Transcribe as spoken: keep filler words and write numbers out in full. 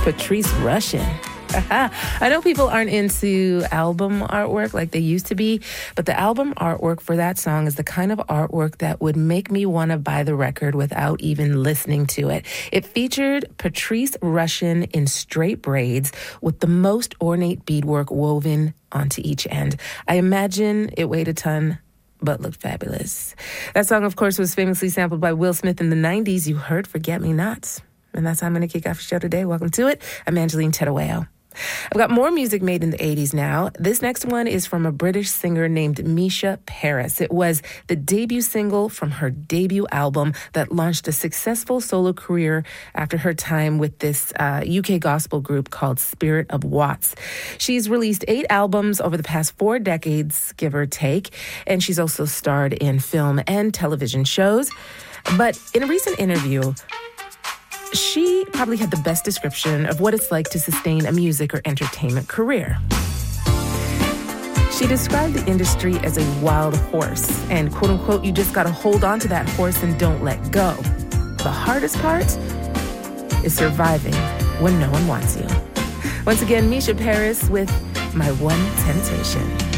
Patrice Rushen. I know people aren't into album artwork like they used to be, but the album artwork for that song is the kind of artwork that would make me want to buy the record without even listening to it. It featured Patrice Rushen in straight braids with the most ornate beadwork woven onto each end. I imagine it weighed a ton, but looked fabulous. That song, of course, was famously sampled by Will Smith in the nineties. You heard Forget Me Nots. And that's how I'm going to kick off the show today. Welcome to it. I'm Angeline Tedaweo. I've got more music made in the eighties now. This next one is from a British singer named Misha Paris. It was the debut single from her debut album that launched a successful solo career after her time with this uh, U K gospel group called Spirit of Watts. She's released eight albums over the past four decades, give or take, and she's also starred in film and television shows. But in a recent interview, she probably had the best description of what it's like to sustain a music or entertainment career. She described the industry as a wild horse, and quote unquote, you just gotta hold on to that horse and don't let go. The hardest part is surviving when no one wants you. Once again, Misha Paris with My One Temptation.